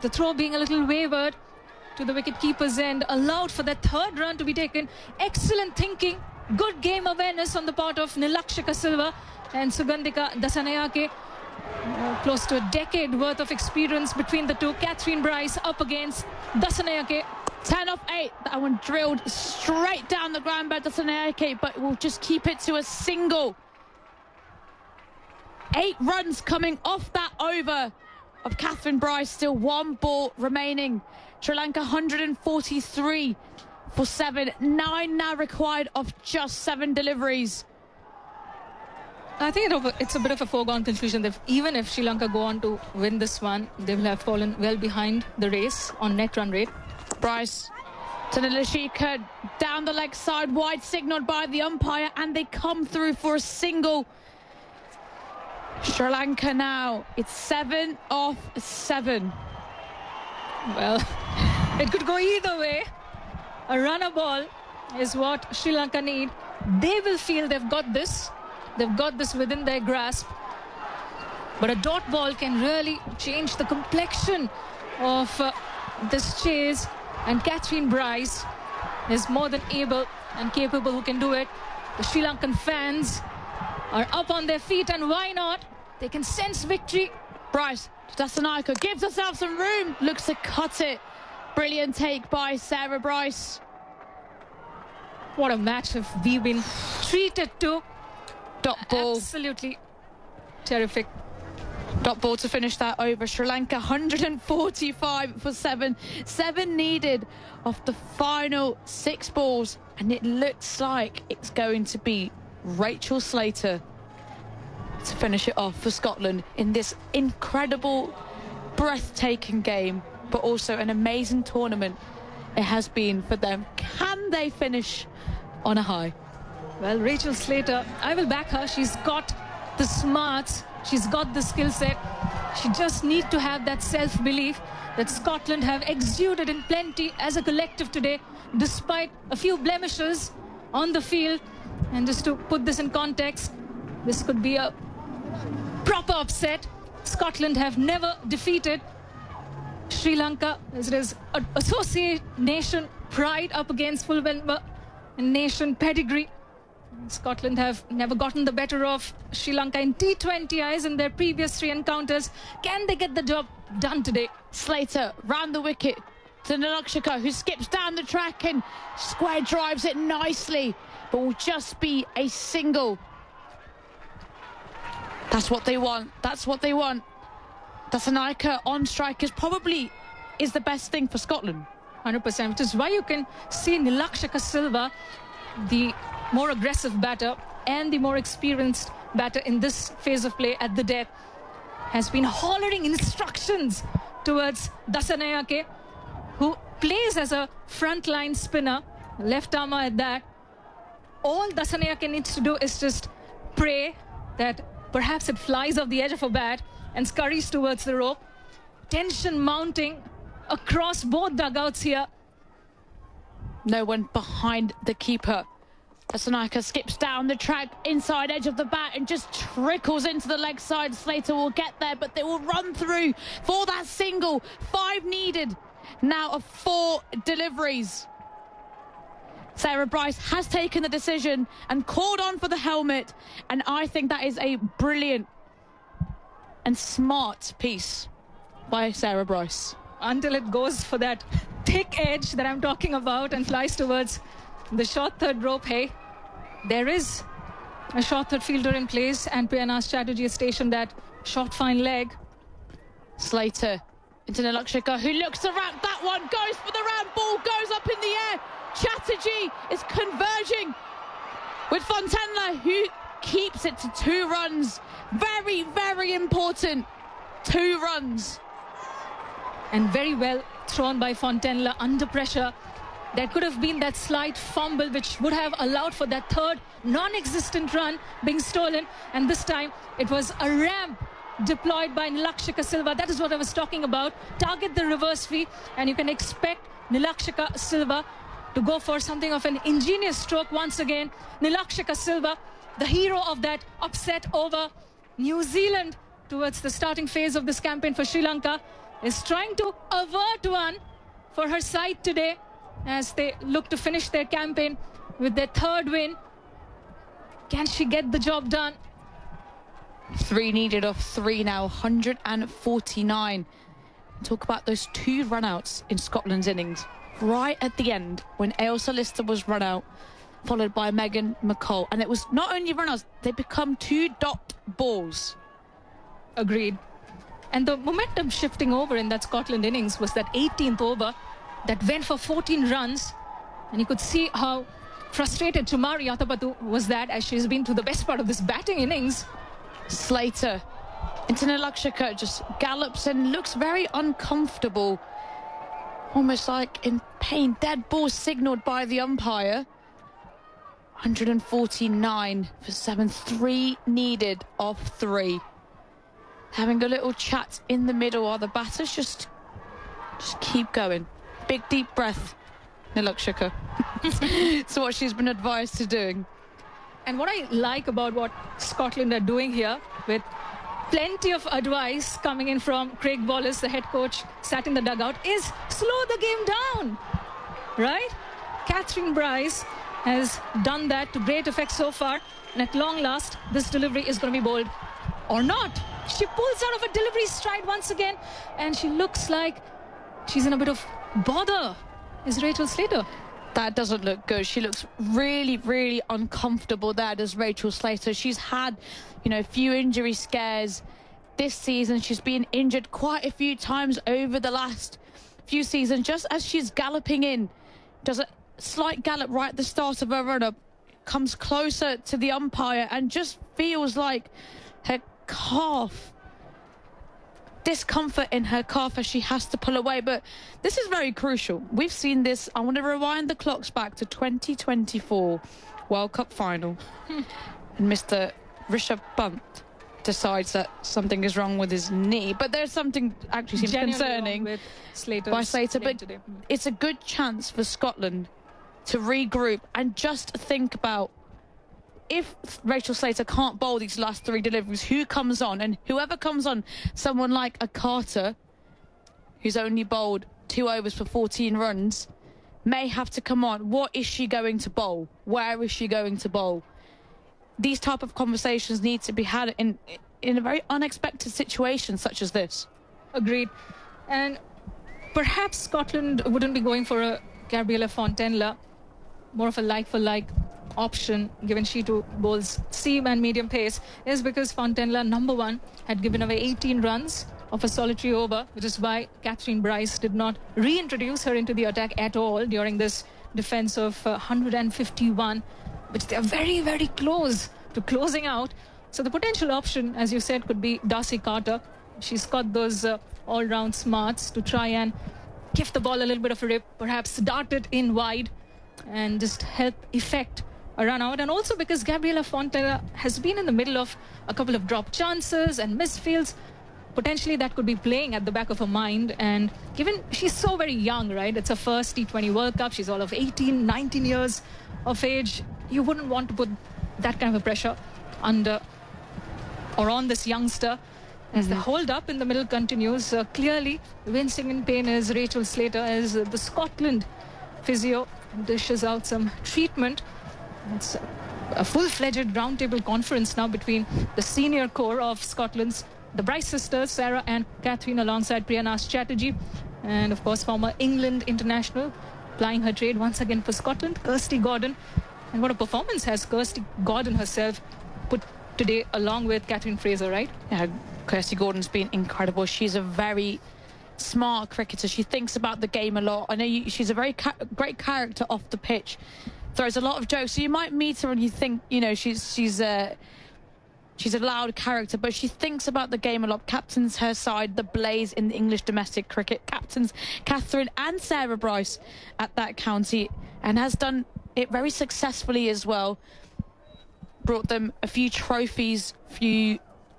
The throw being a little wavered to the wicket-keeper's end allowed for that third run to be taken. Excellent thinking, good game awareness on the part of Nilakshika Silva and Sugandhika Dasanayake. Close to a decade worth of experience between the two. Catherine Bryce up against Dasanayake. 10 off 8. That one drilled straight down the ground by Dasanayake, but will just keep it to a single. 8 runs coming off that over of Catherine Bryce. Still 1 ball remaining. Sri Lanka 143 for 7. 9 now required of just 7 deliveries. I think it's a bit of a foregone conclusion that even if Sri Lanka go on to win this one, they will have fallen well behind the race on net run rate. Bryce to Nilakshika down the leg side, wide signalled by the umpire, and they come through for a single. Sri Lanka now, it's 7 off 7. Well, it could go either way. A runner ball is what Sri Lanka need. They will feel they've got this. They've got this within their grasp. But a dot ball can really change the complexion of this chase. And Catherine Bryce is more than able and capable who can do it. The Sri Lankan fans are up on their feet, and why not? They can sense victory. Bryce to Dasanayake, gives herself some room, looks to cut it. Brilliant take by Sarah Bryce. What a match have we been treated to. Dot ball. Absolutely terrific. Dot ball to finish that over. Sri Lanka 145 for 7. 7 needed off the final 6 balls. And it looks like it's going to be Rachel Slater to finish it off for Scotland in this incredible, breathtaking game, but also an amazing tournament it has been for them. Can they finish on a high? Well, Rachel Slater, I will back her. She's got the smarts. She's got the skill set. She just needs to have that self-belief that Scotland have exuded in plenty as a collective today, despite a few blemishes on the field. And just to put this in context, this could be a proper upset. Scotland have never defeated Sri Lanka, as it is associate nation pride up against full member nation pedigree. Scotland have never gotten the better of Sri Lanka in T20Is in their previous 3 encounters. Can they get the job done today? Slater round the wicket to Nilakshika, who skips down the track and square drives it nicely, but will just be a single. That's what they want. That's what they want. Dasanayake on strikers probably is the best thing for Scotland. 100%, which is why you can see Nilakshika Silva, the more aggressive batter and the more experienced batter in this phase of play at the death, has been hollering instructions towards Dasanayake, who plays as a frontline spinner, left armer at that. All Dasanayake needs to do is just pray that perhaps it flies off the edge of a bat and scurries towards the rope. Tension mounting across both dugouts here. No one behind the keeper. Dasanayake skips down the track, inside edge of the bat, and just trickles into the leg side. Slater will get there, but they will run through for that single. 5 needed now of 4 deliveries. Sarah Bryce has taken the decision and called on for the helmet, and I think that is a brilliant and smart piece by Sarah Bryce. Until it goes for that thick edge that I'm talking about and flies towards the short third rope. Hey, there is a short third fielder in place, and Priyana Chatterjee is stationed at short fine leg. Slater into Nilakshika, who looks to ramp that one, goes for the ramp, ball goes up in the air. Chatterjee is converging with Fontenla, who keeps it to 2 runs. Very, very important 2 runs. And very well thrown by Fontenla under pressure. There could have been that slight fumble which would have allowed for that third non-existent run being stolen. And this time it was a ramp deployed by Nilakshika Silva. That is what I was talking about. Target the reverse V, and you can expect Nilakshika Silva to go for something of an ingenious stroke once again. Nilakshika Silva, the hero of that upset over New Zealand towards the starting phase of this campaign for Sri Lanka, is trying to avert one for her side today as they look to finish their campaign with their third win. Can she get the job done? 3 needed off 3 now, 149. Talk about those 2 run-outs in Scotland's innings. Right at the end, when Ailsa Lister was run out, followed by Megan McCall. And it was not only run-outs, they become 2 dot balls. Agreed. And the momentum shifting over in that Scotland innings was that 18th over that went for 14 runs. And you could see how frustrated Chumari Athapattu was that, as she's been through the best part of this batting innings. Slater into Nilakshika just gallops and looks very uncomfortable, almost like in pain. Dead ball signalled by the umpire. 149 for 7, 3 needed off 3. Having a little chat in the middle while the batters just keep going. Big deep breath, Nilakshika. It's what she's been advised to doing. And what I like about what Scotland are doing here, with plenty of advice coming in from Craig Wallace, the head coach, sat in the dugout, is slow the game down, right? Catherine Bryce has done that to great effect so far. And at long last, this delivery is going to be bowled or not. She pulls out of a delivery stride once again, and she looks like she's in a bit of bother. Is Rachel Slater? That doesn't look good. She looks really, really uncomfortable there, does Rachel Slater. She's had, a few injury scares this season. She's been injured quite a few times over the last few seasons. Just as she's galloping in, does a slight gallop right at the start of her run-up, comes closer to the umpire and just feels like her calf, discomfort in her calf as she has to pull away. But this is very crucial. We've seen this. I want to rewind the clocks back to 2024 World Cup final. And Mr. Rishabh Pant decides that something is wrong with his knee, but there's something actually seems concerning with by Slater. But today. It's a good chance for Scotland to regroup and just think about, if Rachel Slater can't bowl these last 3 deliveries, who comes on? And whoever comes on, someone like a Carter, who's only bowled 2 overs for 14 runs, may have to come on. What is she going to bowl? Where is she going to bowl? These type of conversations need to be had in a very unexpected situation such as this. Agreed. And perhaps Scotland wouldn't be going for a Gabriella Fontenla, more of a like-for-like option, given she too bowls seam and medium pace, is because Fontenla, number 1, had given away 18 runs of a solitary over, which is why Catherine Bryce did not reintroduce her into the attack at all during this defense of 151, which they are very, very close to closing out. So the potential option, as you said, could be Darcy Carter. She's got those all-round smarts to try and give the ball a little bit of a rip, perhaps dart it in wide and just help effect a run out. And also because Gabriella Fontenla has been in the middle of a couple of drop chances and misfields, potentially that could be playing at the back of her mind. And given she's so very young, right? It's her first T20 World Cup. She's all of 18, 19 years of age. You wouldn't want to put that kind of a pressure under or on this youngster. As the hold up in the middle continues, clearly wincing in pain is Rachel Slater, as the Scotland physio dishes out some treatment. It's a full-fledged roundtable conference now between the senior core of Scotland's, the Bryce sisters, Sarah and Catherine, alongside Priyanas Chatterjee, and of course former England international, plying her trade once again for Scotland, Kirsty Gordon. And what a performance has Kirsty Gordon herself put today, along with Catherine Fraser, right? Yeah, Kirsty Gordon's been incredible. She's a very smart cricketer. She thinks about the game a lot. I know she's a very great character off the pitch. Throws a lot of jokes. So you might meet her and you think, she's a loud character, but she thinks about the game a lot. Captains her side, the Blaze in the English domestic cricket. Captains Catherine and Sarah Bryce at that county, and has done it very successfully as well. Brought them a few trophies, in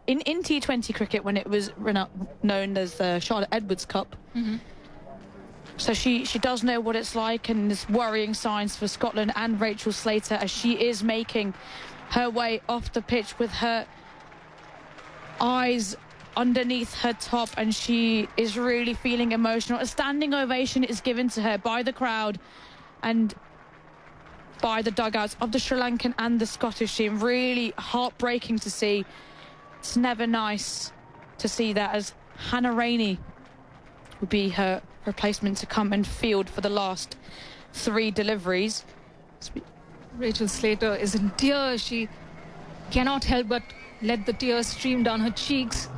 T20 cricket when it was known as the Charlotte Edwards Cup. So she does know what it's like, and there's worrying signs for Scotland and Rachel Slater as she is making her way off the pitch with her eyes underneath her top, and she is really feeling emotional. A standing ovation is given to her by the crowd and by the dugouts of the Sri Lankan and the Scottish team. Really heartbreaking to see. It's never nice to see that, as Hannah Rainey would be her replacement to come and field for the last 3 deliveries. Rachel Slater is in tears. She cannot help but let the tears stream down her cheeks,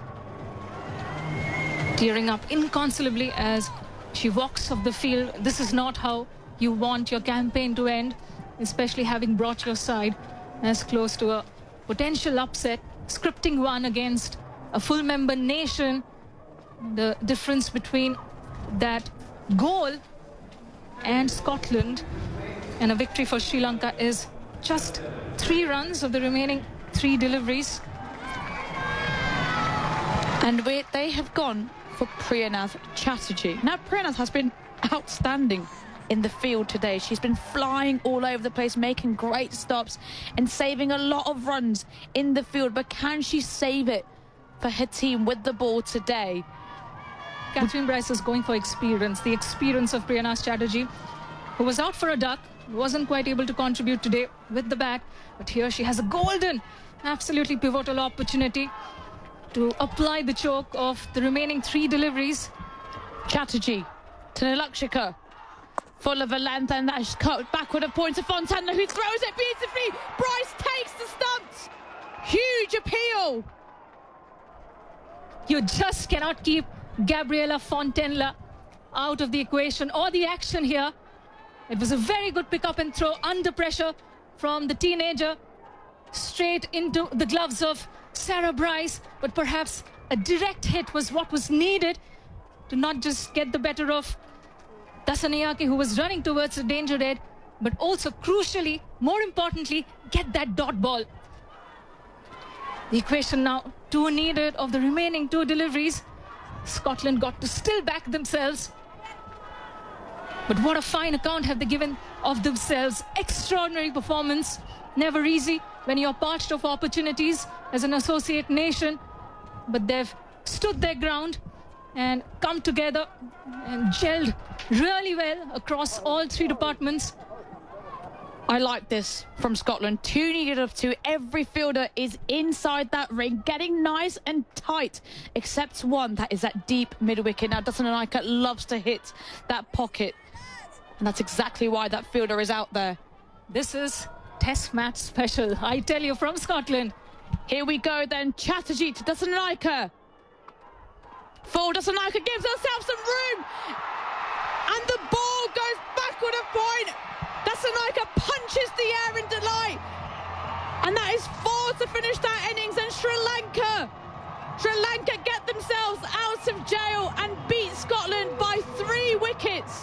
tearing up inconsolably as she walks off the field. This is not how you want your campaign to end, especially having brought your side as close to a potential upset, scripting one against a full member nation. The difference between that goal and Scotland and a victory for Sri Lanka is just 3 runs of the remaining 3 deliveries. And they have gone for Priyanath Chatterjee. Now, Priyanath has been outstanding in the field today. She's been flying all over the place, making great stops and saving a lot of runs in the field. But can she save it for her team with the ball today? Catherine Bryce is going for experience, the experience of Priyanath Chatterjee, who was out for a duck, wasn't quite able to contribute today with the bat. But here she has a golden, absolutely pivotal opportunity to apply the choke of the remaining 3 deliveries. Chatterjee to Nilakshika, full of a length, and that's cut back with a point to Fontana, who throws it beautifully. Bryce takes the stumps. Huge appeal. You just cannot keep Gabriela Fontenla out of the equation or the action here. It was a very good pick up and throw under pressure from the teenager, straight into the gloves of Sarah Bryce. But perhaps a direct hit was what was needed to not just get the better of Dasanayake, who was running towards the danger red, but also crucially, more importantly, get that dot ball. The equation now 2 needed of the remaining 2 deliveries. Scotland got to still back themselves. But what a fine account have they given of themselves. Extraordinary performance. Never easy when you're parched of opportunities as an associate nation. But they've stood their ground and come together and gelled really well across all 3 departments. I like this from Scotland. 2 needed of 2. Every fielder is inside that ring, getting nice and tight, except one that is that deep mid-wicket. Now, Dasanayake loves to hit that pocket, and that's exactly why that fielder is out there. This is Test match special, I tell you, from Scotland. Here we go then. Chatterjee to Dasanayake. Full Dasanayake gives herself some room, and the ball goes backward a point. Dasanayake punches the air in delight, and that is 4 to finish that innings. And Sri Lanka get themselves out of jail and beat Scotland by 3 wickets.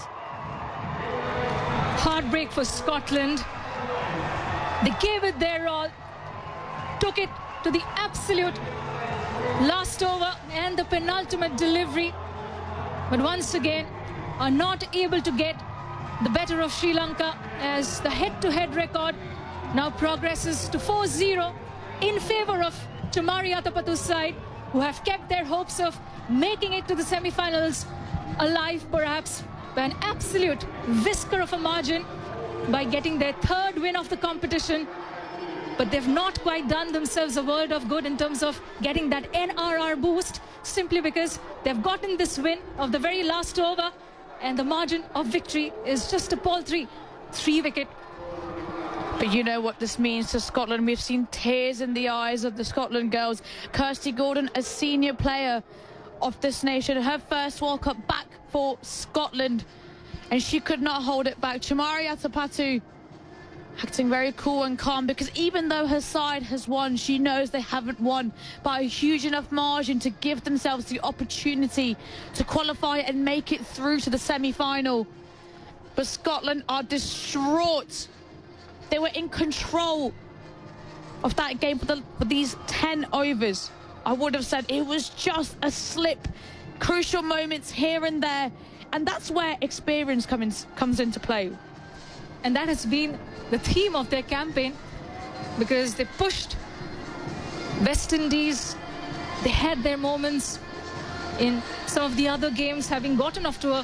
Heartbreak for Scotland. They gave it their all, took it to the absolute last over and the penultimate delivery, but once again are not able to get the better of Sri Lanka, as the head-to-head record now progresses to 4-0 in favour of Chamari Atapattu's side, who have kept their hopes of making it to the semi-finals alive, perhaps by an absolute whisker of a margin, by getting their 3rd win of the competition. But they've not quite done themselves a world of good in terms of getting that NRR boost, simply because they've gotten this win of the very last over, and the margin of victory is just a paltry 3 wicket. But you know what this means to Scotland. We've seen tears in the eyes of the Scotland girls. Kirsty Gordon, a senior player of this nation, her first World Cup back for Scotland, and she could not hold it back. Chamari Atapattu acting very cool and calm, because even though her side has won, she knows they haven't won by a huge enough margin to give themselves the opportunity to qualify and make it through to the semi-final. But Scotland are distraught. They were in control of that game for these 10 overs. I would have said it was just a slip. Crucial moments here and there, and that's where experience comes into play. And that has been the theme of their campaign, because they pushed West Indies, They had their moments in some of the other games, having gotten off to a